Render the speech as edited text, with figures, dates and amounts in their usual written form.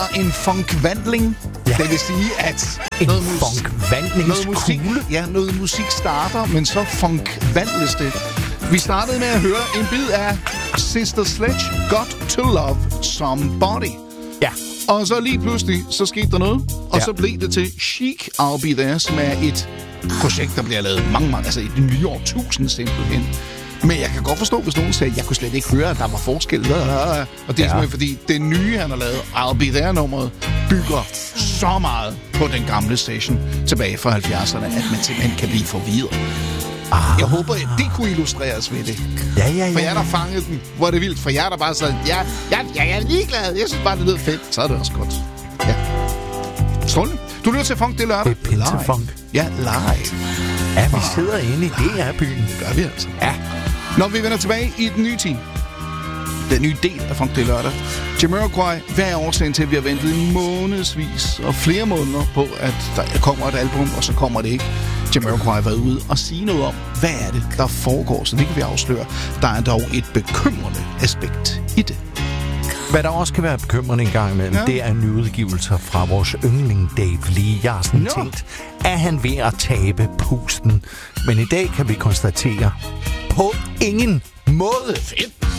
En funkvandling. Ja. Det vil sige, at noget funkvandlingskugle. Noget musik starter, men så funkvandles det. Vi startede med at høre en bid af Sister Sledge, Got to Love Somebody. Ja. Og så lige pludselig, så skete der noget, og så blev det til Chic, I'll Be There, som er et projekt, der bliver lavet mange, altså i det nye år 1000 simpelthen. Men jeg kan godt forstå, hvis nogen sagde, at jeg kunne slet ikke høre, at der var forskel. Og det er simpelthen, fordi det nye, han har lavet, I'll Be There-nummeret, bygger så meget på den gamle station tilbage fra 70'erne, at man simpelthen kan blive forvirret. Jeg håber, at det kunne illustreres ved det. Ja. For jeg der fangede den, hvor er det vildt. For jeg der bare sådan, jeg er ligeglad. Jeg synes bare, det lyder fedt. Så er det også godt. Ja. Strålende. Du lytter til Funk, det lørdag. Det er Pintefunk. Ja, live. Ja, vi sidder inde i DR-byen. Det gør vi altså. Ja. Når vi vender tilbage i den nye team. Den nye del af Funk, det lørdag. Jamiroquai, hvad er årsagen til, at vi har ventet månedsvis og flere måneder på, at der kommer et album, og så kommer det ikke? Jamiroquai har været ude og sige noget om, hvad er det, der foregår, så det kan vi afsløre. Der er dog et bekymrende aspekt i det. Hvad der også kan være bekymrende en gang imellem, det er nyudgivelser fra vores yndling Dave Lee. Jeg har sådan tænkt, er han ved at tabe pusten? Men i dag kan vi konstatere, på ingen måde. Fedt.